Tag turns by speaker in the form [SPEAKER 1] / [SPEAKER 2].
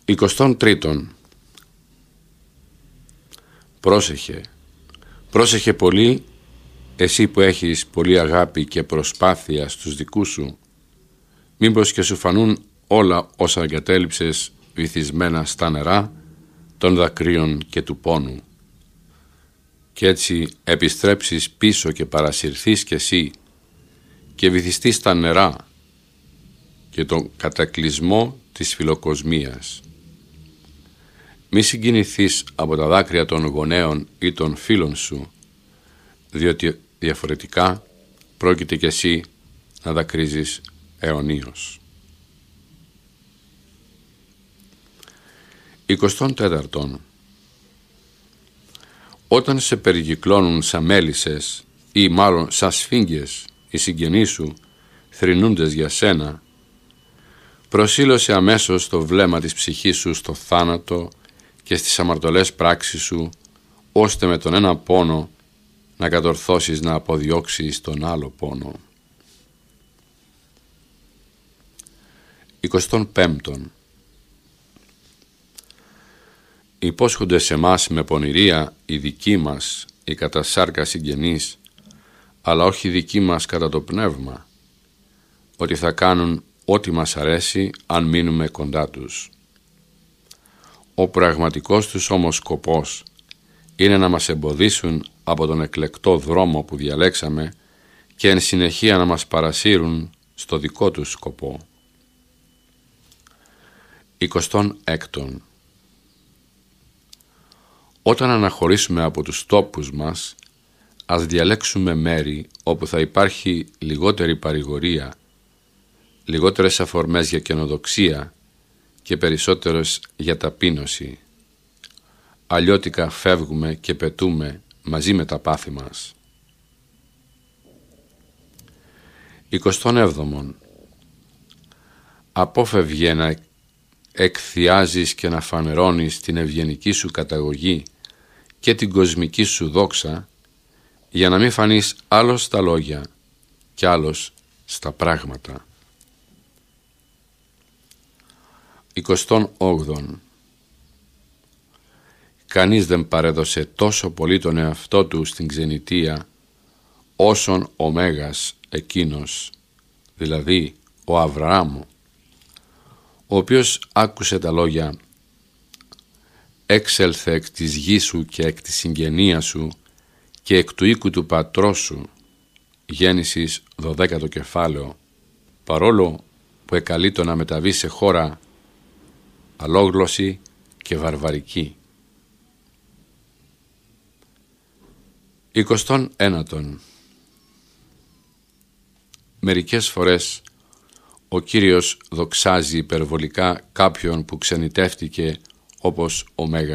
[SPEAKER 1] 23. Πρόσεχε πολύ, εσύ που έχεις πολύ αγάπη και προσπάθεια στους δικούς σου, μήπως και σου φανούν όλα όσα εγκατέλειψες βυθισμένα στα νερά των δακρύων και του πόνου, και έτσι επιστρέψεις πίσω και παρασυρθείς κι εσύ και βυθιστείς στα νερά και τον κατακλυσμό της φιλοκοσμίας. Μη συγκινηθείς από τα δάκρυα των γονέων ή των φίλων σου, διότι διαφορετικά πρόκειται κι εσύ να δακρύζεις αιωνίως. 24. Όταν σε περικυκλώνουν σαν μέλισσες ή μάλλον σαν σφίγγες οι συγγενείς σου, θρηνούντες για σένα, προσήλωσε αμέσως το βλέμμα της ψυχής σου στο θάνατο και στις αμαρτωλές πράξεις σου, ώστε με τον ένα πόνο να κατορθώσεις να αποδιώξεις τον άλλο πόνο. 25. Υπόσχονται σε μας με πονηρία οι δικοί μας, οι κατά σάρκα συγγενείς, αλλά όχι οι δικοί μας κατά το πνεύμα, ότι θα κάνουν ό,τι μας αρέσει αν μείνουμε κοντά τους. Ο πραγματικός τους όμως σκοπός είναι να μας εμποδίσουν από τον εκλεκτό δρόμο που διαλέξαμε και εν συνεχεία να μας παρασύρουν στο δικό τους σκοπό. 26. Όταν αναχωρήσουμε από τους τόπους μας, ας διαλέξουμε μέρη όπου θα υπάρχει λιγότερη παρηγορία, λιγότερες αφορμές για καινοδοξία και περισσότερες για ταπείνωση. Αλλιώτικα φεύγουμε και πετούμε μαζί με τα πάθη μας. 27. Απόφευγε να εκθιάζεις και να φανερώνεις την ευγενική σου καταγωγή και την κοσμική σου δόξα, για να μην φανείς άλλος στα λόγια και άλλος στα πράγματα. 28. Κανείς δεν παρέδωσε τόσο πολύ τον εαυτό του στην ξενιτεία όσον ο Μέγας εκείνος, δηλαδή ο Αβραάμ, ο οποίος άκουσε τα λόγια «Έξελθε εκ της γης σου και εκ της συγγενείας σου και εκ του οίκου του πατρός σου», Γέννησης 12 κεφάλαιο, παρόλο που εκαλείτο να μεταβεί σε χώρα αλόγλωση και βαρβαρική. 29. Μερικές φορές ο Κύριος δοξάζει υπερβολικά κάποιον που ξενιτεύτηκε όπως ο Μέγας